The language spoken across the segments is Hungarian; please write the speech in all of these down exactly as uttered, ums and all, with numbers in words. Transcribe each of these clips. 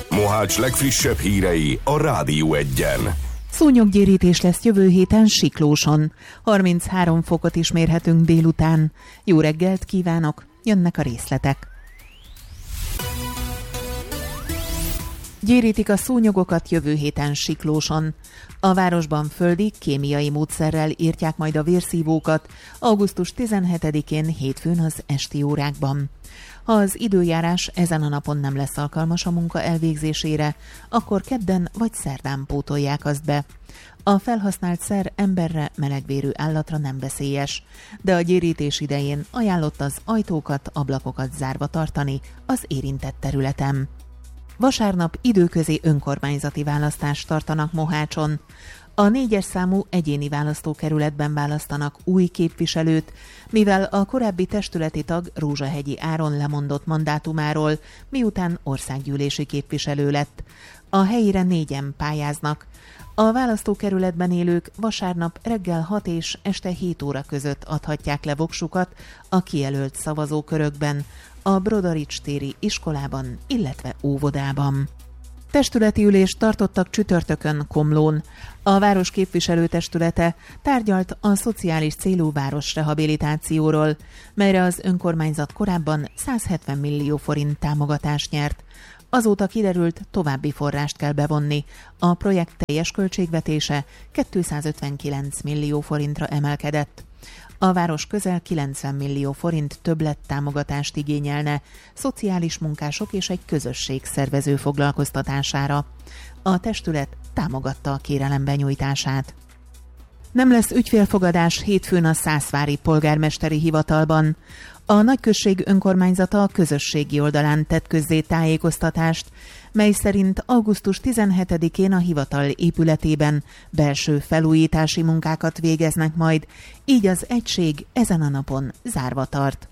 Mohács legfrissebb hírei a Rádió Egyen. Szúnyoggyérítés lesz jövő héten Siklóson. harminchárom fokot is mérhetünk délután. Jó reggelt kívánok, jönnek a részletek. Gyérítik a szúnyogokat jövő héten Siklóson. A városban földi, kémiai módszerrel írtják majd a vérszívókat augusztus tizenhetedikén hétfőn az esti órákban. Ha az időjárás ezen a napon nem lesz alkalmas a munka elvégzésére, akkor kedden vagy szerdán pótolják azt be. A felhasznált szer emberre, melegvérű állatra nem veszélyes, de a gyérítés idején ajánlott az ajtókat, ablakokat zárva tartani az érintett területen. Vasárnap időközi önkormányzati választást tartanak Mohácson. A négyes számú egyéni választókerületben választanak új képviselőt, mivel a korábbi testületi tag Rózsahegyi Áron lemondott mandátumáról, miután országgyűlési képviselő lett. A helyére négyen pályáznak. A választókerületben élők vasárnap reggel hat és este hét óra között adhatják le voksukat a kijelölt szavazókörökben, a Brodarics téri iskolában, illetve óvodában. Testületi ülést tartottak csütörtökön Komlón. A város képviselőtestülete tárgyalt a szociális célú városrehabilitációról, melyre az önkormányzat korábban százhetven millió forint támogatást nyert. Azóta kiderült, további forrást kell bevonni. A projekt teljes költségvetése kétszázötvenkilenc millió forintra emelkedett. A város közel kilencven millió forint többlet támogatást igényelne szociális munkások és egy közösség szervező foglalkoztatására. A testület támogatta a kérelem benyújtását. Nem lesz ügyfélfogadás hétfőn a Szászvári polgármesteri hivatalban. A nagyközség önkormányzata a közösségi oldalán tett közzé tájékoztatást, mely szerint augusztus tizenhetedikén a hivatal épületében belső felújítási munkákat végeznek majd, így az egység ezen a napon zárva tart.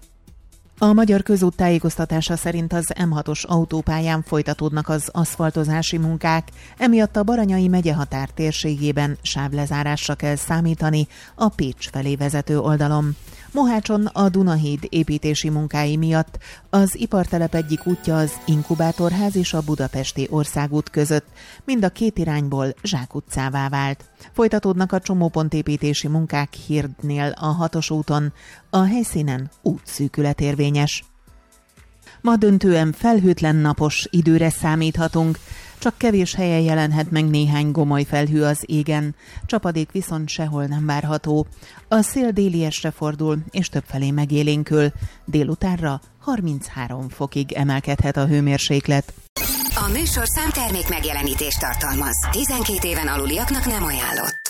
A Magyar Közút tájékoztatása szerint az M hatos autópályán folytatódnak az aszfaltozási munkák, emiatt a Baranyai megyehatár térségében sávlezárásra kell számítani a Pécs felé vezető oldalon. Mohácson a Dunahíd építési munkái miatt az ipartelep egyik útja az Inkubátorház és a Budapesti Országút között, mind a két irányból zsákutcává vált. Folytatódnak a csomópontépítési munkák Hirdnél a hatos úton, a helyszínen útszűkület érvényes. Ma döntően felhőtlen napos időre számíthatunk, csak kevés helyen jelenhet meg néhány gomoly felhő az égen, csapadék viszont sehol nem várható. A szél déliesre fordul, és többfelé megélénkül. Délutánra harminchárom fokig emelkedhet a hőmérséklet. A műsorszám termék megjelenítést tartalmaz. tizenkét éven aluliaknak nem ajánlott.